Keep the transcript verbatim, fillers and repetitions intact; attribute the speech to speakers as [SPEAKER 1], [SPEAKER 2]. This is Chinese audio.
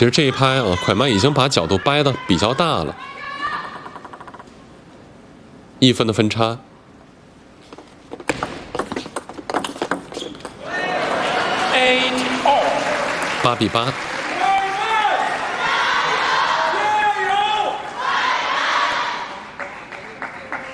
[SPEAKER 1] 其实这一拍啊，蒯曼已经把角度掰得比较大了，一分的分差。八比八。